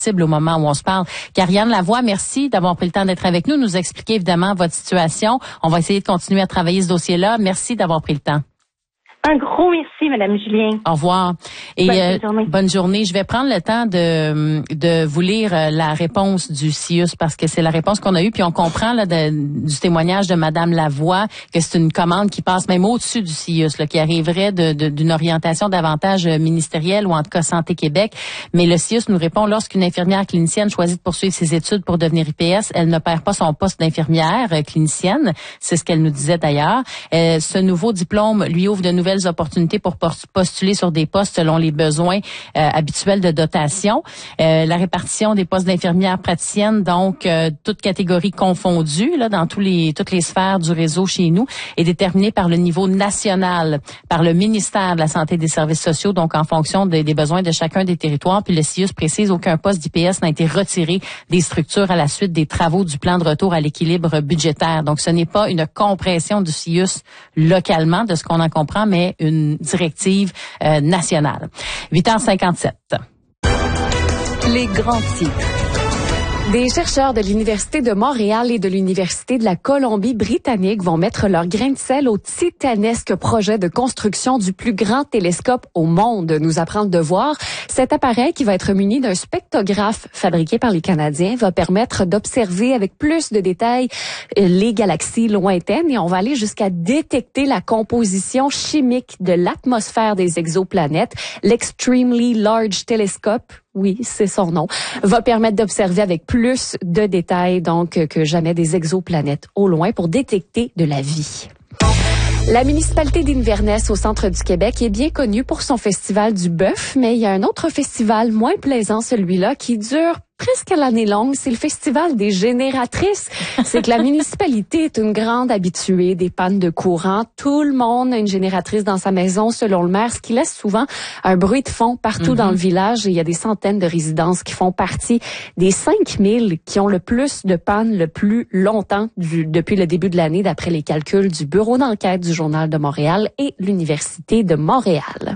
au moment où on se parle. Karianne Lavoie, merci d'avoir pris le temps d'être avec nous, nous expliquer évidemment votre situation. On va essayer de continuer à travailler ce dossier-là. Merci d'avoir pris le temps. Un gros merci, Madame Julien. Au revoir. Et bonne journée. Je vais prendre le temps de vous lire la réponse du CIUS parce que c'est la réponse qu'on a eue. Puis on comprend là, du témoignage de Madame Lavoie que c'est une commande qui passe même au-dessus du CIUS, là, qui arriverait d'une orientation davantage ministérielle ou en tout cas Santé Québec. Mais le CIUS nous répond, lorsqu'une infirmière clinicienne choisit de poursuivre ses études pour devenir IPS, elle ne perd pas son poste d'infirmière clinicienne. C'est ce qu'elle nous disait d'ailleurs. Ce nouveau diplôme lui ouvre de nouvelles opportunités pour postuler sur des postes selon les besoins habituels de dotation. La répartition des postes d'infirmières praticiennes, donc toutes catégories confondues là dans toutes les sphères du réseau chez nous, est déterminée par le niveau national, par le ministère de la Santé et des Services sociaux, donc en fonction des besoins de chacun des territoires. Puis le CIUS précise aucun poste d'IPS n'a été retiré des structures à la suite des travaux du plan de retour à l'équilibre budgétaire. Donc ce n'est pas une compression du CIUS localement, de ce qu'on en comprend, mais une directive nationale. 8h57. Les grands titres. Des chercheurs de l'Université de Montréal et de l'Université de la Colombie-Britannique vont mettre leur grain de sel au titanesque projet de construction du plus grand télescope au monde, nous apprend le Devoir. Cet appareil, qui va être muni d'un spectrographe fabriqué par les Canadiens, va permettre d'observer avec plus de détails les galaxies lointaines et on va aller jusqu'à détecter la composition chimique de l'atmosphère des exoplanètes. L'Extremely Large Telescope, oui, c'est son nom, va permettre d'observer avec plus de détails donc que jamais des exoplanètes au loin pour détecter de la vie. La municipalité d'Inverness au centre du Québec est bien connue pour son festival du bœuf, mais il y a un autre festival moins plaisant, celui-là, qui dure presque l'année longue, c'est le festival des génératrices. C'est que la municipalité est une grande habituée des pannes de courant. Tout le monde a une génératrice dans sa maison, selon le maire, ce qui laisse souvent un bruit de fond partout dans le village. Et il y a des centaines de résidences qui font partie des 5000 qui ont le plus de pannes le plus longtemps depuis le début de l'année, d'après les calculs du Bureau d'enquête du Journal de Montréal et l'Université de Montréal.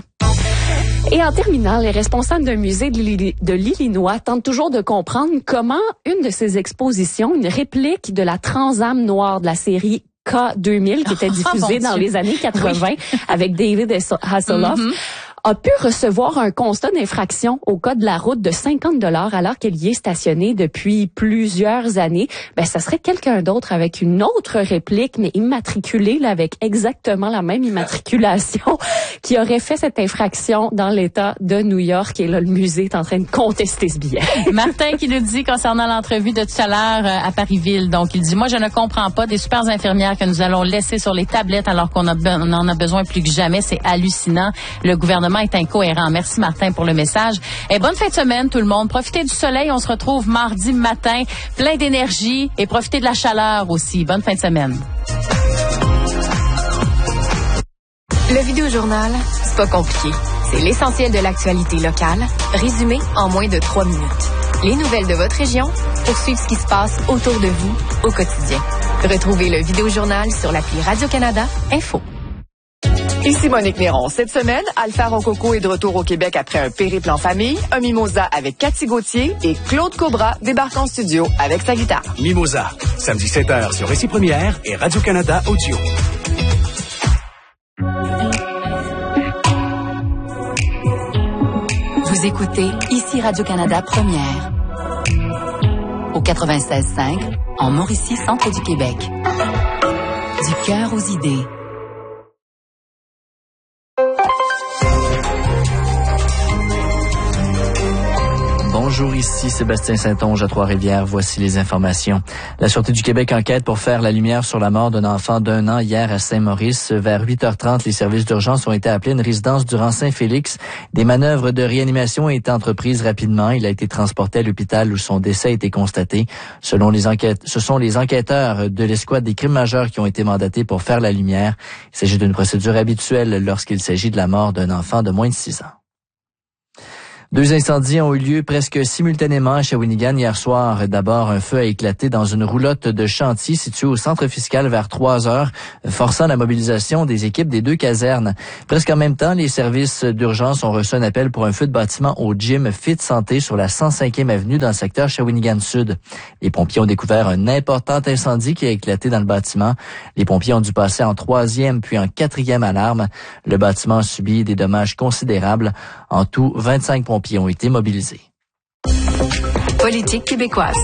Et en terminant, les responsables d'un musée de l'Illinois tentent toujours de comprendre comment une de ces expositions, une réplique de la Trans-Am noire de la série K2000, qui était diffusée dans les années 80 avec David Hasselhoff, a pu recevoir un constat d'infraction au code de la route de 50 $ alors qu'elle y est stationnée depuis plusieurs années. Ça serait quelqu'un d'autre avec une autre réplique, mais immatriculée, là, avec exactement la même immatriculation, qui aurait fait cette infraction dans l'État de New York. Et là, le musée est en train de contester ce billet. Martin qui nous dit concernant l'entrevue de tout à l'heure à Parisville. Donc, il dit, moi, je ne comprends pas des super infirmières que nous allons laisser sur les tablettes alors qu'on en a besoin plus que jamais. C'est hallucinant. Le gouvernement est incohérent. Merci Martin pour le message. Et bonne fin de semaine tout le monde. Profitez du soleil. On se retrouve mardi matin, plein d'énergie et profitez de la chaleur aussi. Bonne fin de semaine. Le Vidéojournal, c'est pas compliqué. C'est l'essentiel de l'actualité locale, résumé en moins de 3 minutes. Les nouvelles de votre région pour suivre ce qui se passe autour de vous au quotidien. Retrouvez le Vidéojournal sur l'appli Radio-Canada Info. Ici Monique Néron. Cette semaine, Alpha Rococo est de retour au Québec après un périple en famille, un mimosa avec Cathy Gauthier et Claude Cobra débarque en studio avec sa guitare. Mimosa, samedi 7h sur Récit Première et Radio-Canada Audio. Vous écoutez ici Radio-Canada Première au 96.5 en Mauricie, centre du Québec. Du cœur aux idées. Bonjour, ici Sébastien Saint-Onge à Trois-Rivières. Voici les informations. La Sûreté du Québec enquête pour faire la lumière sur la mort d'un enfant d'1 an hier à Saint-Maurice. Vers 8h30, les services d'urgence ont été appelés à une résidence du rang Saint-Félix. Des manœuvres de réanimation ont été entreprises rapidement. Il a été transporté à l'hôpital où son décès a été constaté. Selon les enquêtes, ce sont les enquêteurs de l'escouade des crimes majeurs qui ont été mandatés pour faire la lumière. Il s'agit d'une procédure habituelle lorsqu'il s'agit de la mort d'un enfant de moins de 6 ans. 2 incendies ont eu lieu presque simultanément à Shawinigan hier soir. D'abord, un feu a éclaté dans une roulotte de chantier située au centre fiscal vers 3 heures, forçant la mobilisation des équipes des 2 casernes. Presque en même temps, les services d'urgence ont reçu un appel pour un feu de bâtiment au gym Fit Santé sur la 105e avenue dans le secteur Shawinigan Sud. Les pompiers ont découvert un important incendie qui a éclaté dans le bâtiment. Les pompiers ont dû passer en 3e puis en 4e alarme. Le bâtiment a subi des dommages considérables. En tout, 25 pompiers ont été mobilisés. Politique québécoise.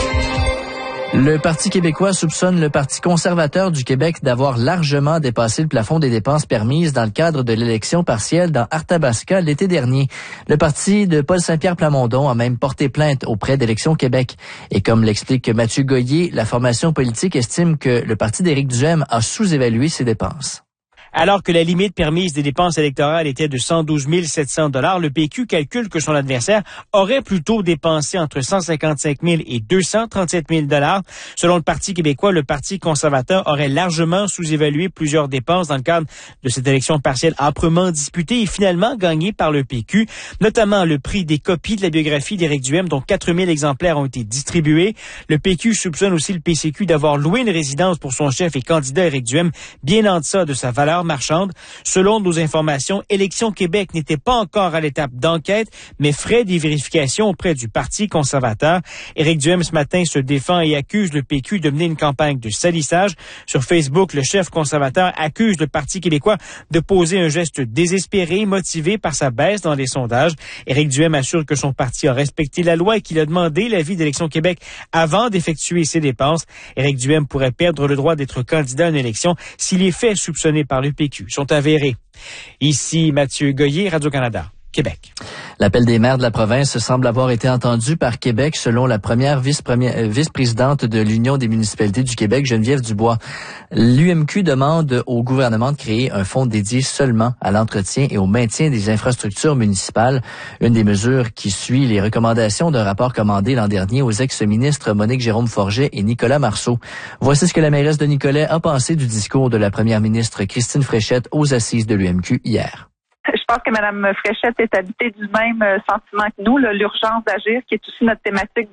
Le Parti québécois soupçonne le Parti conservateur du Québec d'avoir largement dépassé le plafond des dépenses permises dans le cadre de l'élection partielle dans Arthabaska l'été dernier. Le parti de Paul Saint-Pierre Plamondon a même porté plainte auprès d'Élections Québec. Et comme l'explique Mathieu Goyer, la formation politique estime que le parti d'Éric Duhaime a sous-évalué ses dépenses. Alors que la limite permise des dépenses électorales était de 112 700 $, le PQ calcule que son adversaire aurait plutôt dépensé entre 155 000 et 237 000 $. Selon le Parti québécois, le Parti conservateur aurait largement sous-évalué plusieurs dépenses dans le cadre de cette élection partielle âprement disputée et finalement gagnée par le PQ, notamment le prix des copies de la biographie d'Éric Duhaime, dont 4 000 exemplaires ont été distribués. Le PQ soupçonne aussi le PCQ d'avoir loué une résidence pour son chef et candidat Éric Duhaime, bien en deçà de sa valeur marchande. Selon nos informations, Élections Québec n'était pas encore à l'étape d'enquête, mais ferait des vérifications auprès du Parti conservateur. Éric Duhaime, ce matin, se défend et accuse le PQ de mener une campagne de salissage. Sur Facebook, le chef conservateur accuse le Parti québécois de poser un geste désespéré, motivé par sa baisse dans les sondages. Éric Duhaime assure que son parti a respecté la loi et qu'il a demandé l'avis d'Élections Québec avant d'effectuer ses dépenses. Éric Duhaime pourrait perdre le droit d'être candidat à une élection si les faits soupçonnés par le PQ sont avérés. Ici Mathieu Goyer, Radio-Canada, Québec. L'appel des maires de la province semble avoir été entendu par Québec, selon la première vice-présidente de l'Union des municipalités du Québec, Geneviève Dubois. L'UMQ demande au gouvernement de créer un fonds dédié seulement à l'entretien et au maintien des infrastructures municipales, une des mesures qui suit les recommandations d'un rapport commandé l'an dernier aux ex-ministres Monique Jérôme-Forget et Nicolas Marceau. Voici ce que la mairesse de Nicolet a pensé du discours de la première ministre Christine Fréchette aux assises de l'UMQ hier. Je pense que Mme Fréchette est habitée du même sentiment que nous, l'urgence d'agir, qui est aussi notre thématique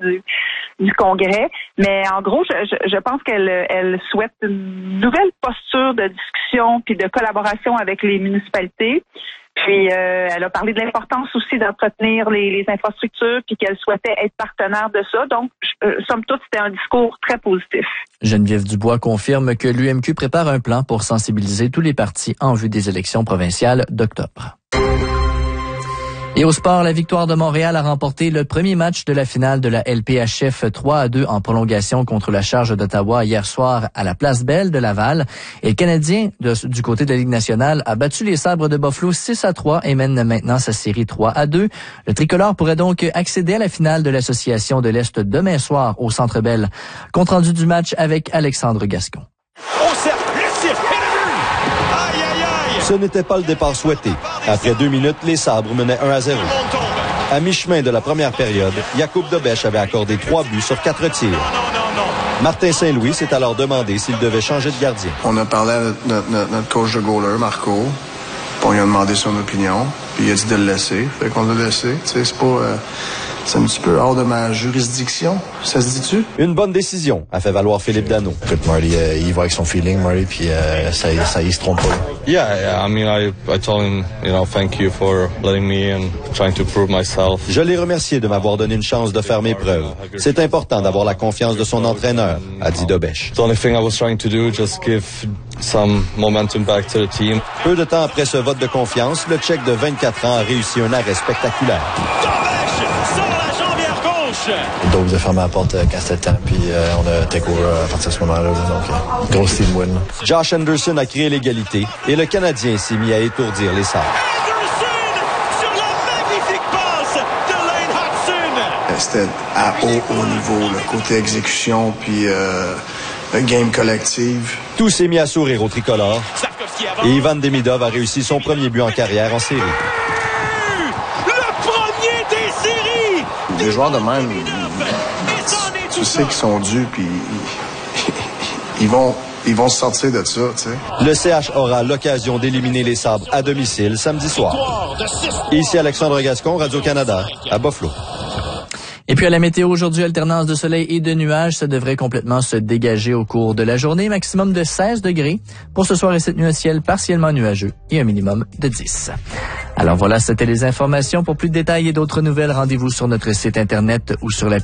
du Congrès. Mais en gros, je pense qu'elle souhaite une nouvelle posture de discussion puis de collaboration avec les municipalités. Puis elle a parlé de l'importance aussi d'entretenir les infrastructures puis qu'elle souhaitait être partenaire de ça. Donc, somme toute, c'était un discours très positif. Geneviève Dubois confirme que l'UMQ prépare un plan pour sensibiliser tous les partis en vue des élections provinciales d'octobre. Et au sport, la victoire de Montréal a remporté le premier match de la finale de la LPHF 3-2 en prolongation contre la Charge d'Ottawa hier soir à la Place Belle de Laval. Et le Canadien, du côté de la Ligue nationale, a battu les Sabres de Buffalo 6-3 et mène maintenant sa série 3-2. Le tricolore pourrait donc accéder à la finale de l'Association de l'Est demain soir au Centre Bell. Compte rendu du match avec Alexandre Gascon. Ce n'était pas le départ souhaité. Après 2 minutes, les Sabres menaient 1-0. À mi-chemin de la première période, Jakub Dobeš avait accordé 3 buts sur 4 tirs. Martin Saint-Louis s'est alors demandé s'il devait changer de gardien. On a parlé à notre coach de goaler, Marco, puis on lui a demandé son opinion, puis il a dit de le laisser. Fait qu'on l'a laissé. Tu sais, c'est un petit peu hors de ma juridiction. Ça se dit-tu? Une bonne décision, a fait valoir Philippe Danault. Écoute, Marty, il va avec son feeling, Marty, puis ça il se trompe pas. Yeah, I mean, I told him, thank you for letting me and trying to prove myself. Je l'ai remercié de m'avoir donné une chance de faire mes preuves. C'est important d'avoir la confiance de son entraîneur, a dit Dobeš. The only thing I was trying to do, just give some momentum back to the team. Peu de temps après ce vote de confiance, le Tchèque de 24 ans a réussi un arrêt spectaculaire. Donc, vous avez fermé la porte quand c'était le temps, puis on a take over à partir de ce moment-là. Donc, grosse team win. Josh Anderson a créé l'égalité et le Canadien s'est mis à étourdir les Sabres. Sur la magnifique passe de Lane Hudson. C'était à haut niveau, le côté exécution, puis le game collective. Tout s'est mis à sourire au tricolore et Ivan Demidov a réussi son premier but en carrière en série. Des joueurs de même, tu sais qu'ils sont dus, puis ils vont Ils vont se sortir de ça, tu sais. Le CH aura l'occasion d'éliminer les Sabres à domicile samedi soir. Ici Alexandre Gascon, Radio-Canada, à Buffalo. Et puis à la météo aujourd'hui, alternance de soleil et de nuages, ça devrait complètement se dégager au cours de la journée, maximum de 16 degrés. Pour ce soir et cette nuit, un ciel partiellement nuageux et un minimum de 10. Alors voilà, c'était les informations. Pour plus de détails et d'autres nouvelles, rendez-vous sur notre site Internet ou sur la